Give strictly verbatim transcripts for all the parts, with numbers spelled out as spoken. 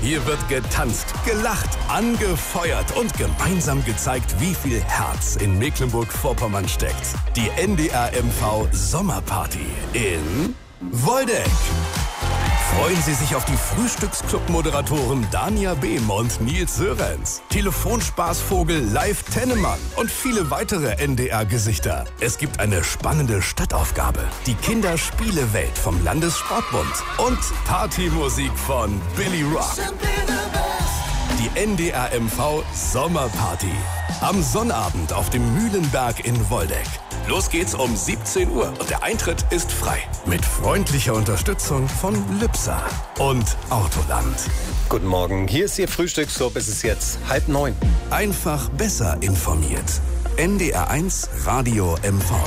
Hier wird getanzt, gelacht, angefeuert und gemeinsam gezeigt, wie viel Herz in Mecklenburg-Vorpommern steckt. Die N D R M V Sommerparty in Woldeck. Freuen Sie sich auf die Frühstücksclub-Moderatoren Dania Behm und Nils Sörenz, Telefonspaßvogel Live Tennemann und viele weitere N D R-Gesichter. Es gibt eine spannende Stadtaufgabe, die Kinderspielewelt vom Landessportbund und Partymusik von Billy Rock. Die N D R M V Sommerparty. Am Sonnabend auf dem Mühlenberg in Woldeck. Los geht's um siebzehn Uhr und der Eintritt ist frei. Mit freundlicher Unterstützung von Lübser und Autoland. Guten Morgen, hier ist Ihr Frühstücksclub. Es ist jetzt halb neun. Einfach besser informiert. N D R eins Radio M V.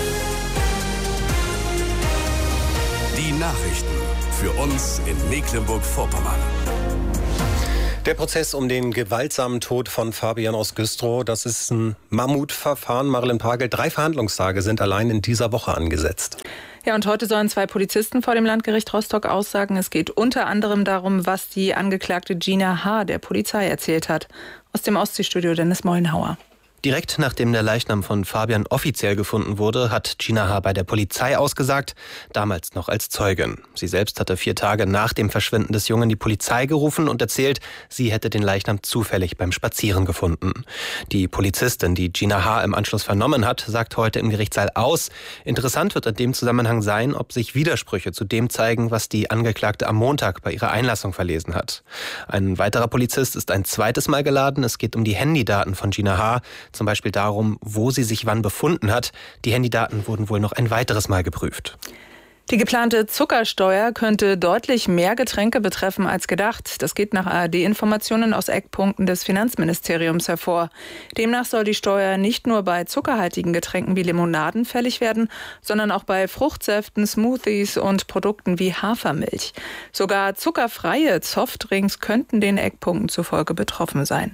Die Nachrichten für uns in Mecklenburg-Vorpommern. Der Prozess um den gewaltsamen Tod von Fabian aus Güstrow, das ist ein Mammutverfahren. Marilyn Pagel, drei Verhandlungstage sind allein in dieser Woche angesetzt. Ja, und heute sollen zwei Polizisten vor dem Landgericht Rostock aussagen. Es geht unter anderem darum, was die Angeklagte Gina H. der Polizei erzählt hat. Aus dem Ostseestudio Dennis Mollenhauer. Direkt nachdem der Leichnam von Fabian offiziell gefunden wurde, hat Gina H. bei der Polizei ausgesagt, damals noch als Zeugin. Sie selbst hatte vier Tage nach dem Verschwinden des Jungen die Polizei gerufen und erzählt, sie hätte den Leichnam zufällig beim Spazieren gefunden. Die Polizistin, die Gina H. im Anschluss vernommen hat, sagt heute im Gerichtssaal aus. Interessant wird in dem Zusammenhang sein, ob sich Widersprüche zu dem zeigen, was die Angeklagte am Montag bei ihrer Einlassung verlesen hat. Ein weiterer Polizist ist ein zweites Mal geladen. Es geht um die Handydaten von Gina H., zum Beispiel darum, wo sie sich wann befunden hat. Die Handydaten wurden wohl noch ein weiteres Mal geprüft. Die geplante Zuckersteuer könnte deutlich mehr Getränke betreffen als gedacht. Das geht nach A R D-Informationen aus Eckpunkten des Finanzministeriums hervor. Demnach soll die Steuer nicht nur bei zuckerhaltigen Getränken wie Limonaden fällig werden, sondern auch bei Fruchtsäften, Smoothies und Produkten wie Hafermilch. Sogar zuckerfreie Softdrinks könnten den Eckpunkten zufolge betroffen sein.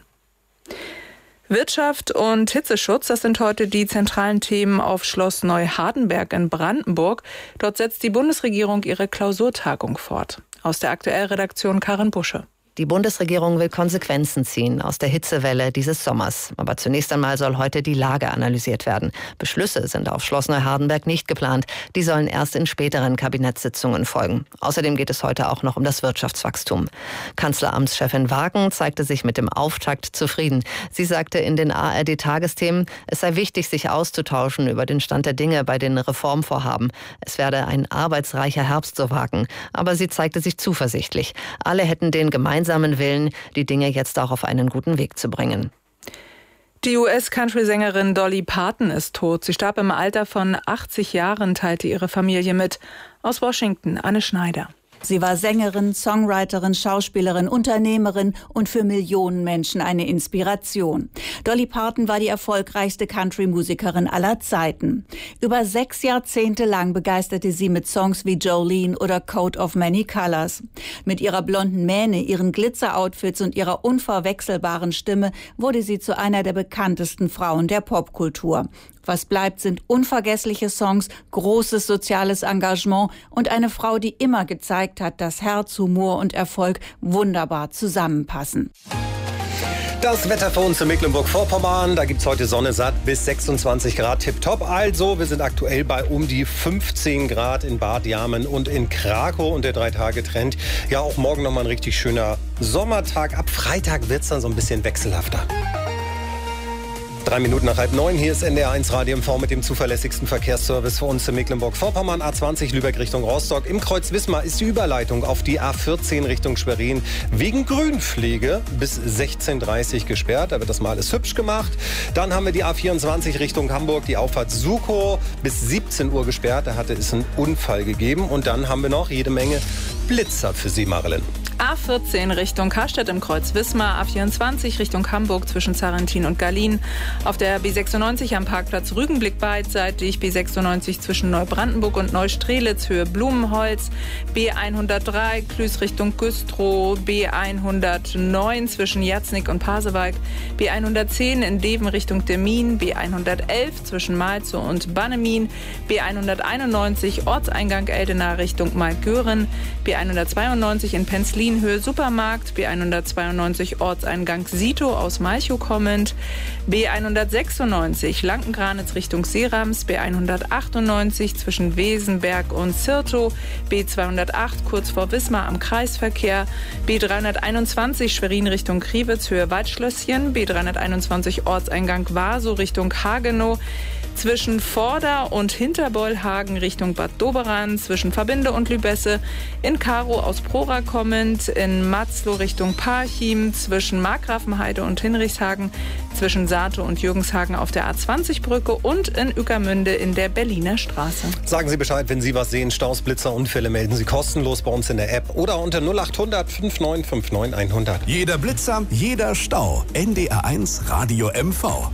Wirtschaft und Hitzeschutz, das sind heute die zentralen Themen auf Schloss Neuhardenberg in Brandenburg. Dort setzt die Bundesregierung ihre Klausurtagung fort. Aus der Aktuell-Redaktion Karin Busche. Die Bundesregierung will Konsequenzen ziehen aus der Hitzewelle dieses Sommers. Aber zunächst einmal soll heute die Lage analysiert werden. Beschlüsse sind auf Schloss Neuhardenberg nicht geplant. Die sollen erst in späteren Kabinettssitzungen folgen. Außerdem geht es heute auch noch um das Wirtschaftswachstum. Kanzleramtschefin Wagen zeigte sich mit dem Auftakt zufrieden. Sie sagte in den A R D-Tagesthemen, es sei wichtig, sich auszutauschen über den Stand der Dinge bei den Reformvorhaben. Es werde ein arbeitsreicher Herbst, so Wagen. Aber sie zeigte sich zuversichtlich. Alle hätten den gemeinsamen Willen, die Dinge jetzt auch auf einen guten Weg zu bringen. Die U S-Country-Sängerin Dolly Parton ist tot. Sie starb im Alter von achtzig Jahren, teilte ihre Familie mit. Aus Washington, Anne Schneider. Sie war Sängerin, Songwriterin, Schauspielerin, Unternehmerin und für Millionen Menschen eine Inspiration. Dolly Parton war die erfolgreichste Country-Musikerin aller Zeiten. Über sechs Jahrzehnte lang begeisterte sie mit Songs wie Jolene oder Coat of Many Colors. Mit ihrer blonden Mähne, ihren Glitzer-Outfits und ihrer unverwechselbaren Stimme wurde sie zu einer der bekanntesten Frauen der Popkultur. Was bleibt, sind unvergessliche Songs, großes soziales Engagement und eine Frau, die immer gezeigt hat, dass Herz, Humor und Erfolg wunderbar zusammenpassen. Das Wetter für uns in Mecklenburg-Vorpommern, da gibt's heute Sonne satt bis sechsundzwanzig Grad tipptopp. Also, wir sind aktuell bei um die fünfzehn Grad in Bad Jarmen und in Krakow und der Drei-Tage-Trend. Ja, auch morgen nochmal ein richtig schöner Sommertag. Ab Freitag wird's dann so ein bisschen wechselhafter. Drei Minuten nach halb neun, hier ist N D R eins Radio M V mit dem zuverlässigsten Verkehrsservice für uns in Mecklenburg-Vorpommern. A zwanzig Lübeck Richtung Rostock. Im Kreuz Wismar ist die Überleitung auf die A vierzehn Richtung Schwerin wegen Grünpflege bis sechzehn Uhr dreißig gesperrt. Da wird das mal alles hübsch gemacht. Dann haben wir die A vierundzwanzig Richtung Hamburg, die Auffahrt Sukow bis siebzehn Uhr gesperrt. Da hatte es einen Unfall gegeben. Und dann haben wir noch jede Menge Blitzer für Sie, Marilyn. A vierzehn Richtung Karstadt im Kreuz Wismar, A vierundzwanzig Richtung Hamburg zwischen Zarrentin und Gallien. Auf der B sechsundneunzig am Parkplatz Rügenblick beidseitig, B sechsundneunzig zwischen Neubrandenburg und Neustrelitz Höhe Blumenholz, B hundertdrei Klüß Richtung Güstrow, B hundertneun zwischen Jatznick und Pasewalk, B hundertzehn in Deven Richtung Demmin, B hundertelf zwischen Malzow und Bannemin, B hunderteinundneunzig Ortseingang Eldena Richtung Malgören, B hundertzweiundneunzig in Penzlin Berlin Höhe Supermarkt, B hundertzweiundneunzig Ortseingang Sito aus Malchow kommend, B hundertsechsundneunzig Lanken-Granitz Richtung Seerams, B hundertachtundneunzig zwischen Wesenberg und Zirtow, B zweihundertacht kurz vor Wismar am Kreisverkehr, B dreihunderteinundzwanzig Schwerin Richtung Kriwitz Höhe Waldschlösschen, B dreihunderteinundzwanzig Ortseingang Waso Richtung Hagenow, zwischen Vorder- und Hinterbollhagen Richtung Bad Doberan, zwischen Verbinde und Lübesse, in Karow aus Prora kommend, in Matzlow Richtung Parchim, zwischen Markgrafenheide und Hinrichshagen, zwischen Saato und Jürgenshagen auf der A zwanzig Brücke und in Ueckermünde in der Berliner Straße. Sagen Sie Bescheid, wenn Sie was sehen, Staus, Blitzer, Unfälle, melden Sie kostenlos bei uns in der App oder unter null acht hundert fünfundneunzig neunundfünfzig hundert. Jeder Blitzer, jeder Stau. N D R eins Radio M V.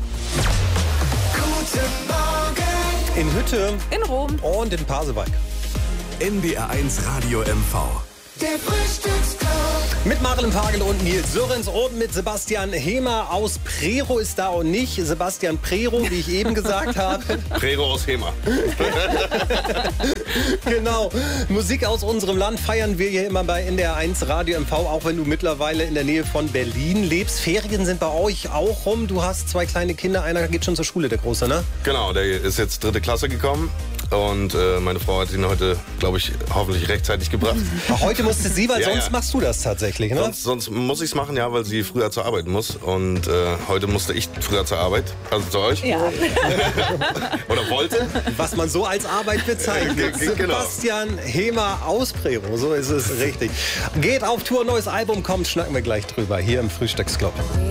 In Hütte, In Rom und in Pasewalk. N D R eins Radio M V. Der Frühstücksclub. Mit Maren Pagel und Nils Sörens und mit Sebastian Hemer aus Prero ist da und nicht Sebastian Prero, wie ich eben gesagt habe. Prero aus Hemer. Genau. Musik aus unserem Land feiern wir hier immer bei N D R eins Radio M V, auch wenn du mittlerweile in der Nähe von Berlin lebst. Ferien sind bei euch auch rum. Du hast zwei kleine Kinder, einer geht schon zur Schule, der Große, ne? Genau, der ist jetzt dritte Klasse gekommen. Und äh, meine Frau hat ihn heute, glaube ich, hoffentlich rechtzeitig gebracht. Heute musste sie, weil Ja, sonst ja. machst du das tatsächlich, ne? Sonst, sonst muss ich es machen, ja, weil sie früher zur Arbeit muss. Und äh, heute musste ich früher zur Arbeit, also zu euch. Ja. Oder wollte. Was man so als Arbeit bezeichnet. Ge- ge- genau. Sebastian Hemer aus Prero, so ist es richtig. Geht auf Tour, neues Album kommt, schnacken wir gleich drüber, hier im Frühstücksclub.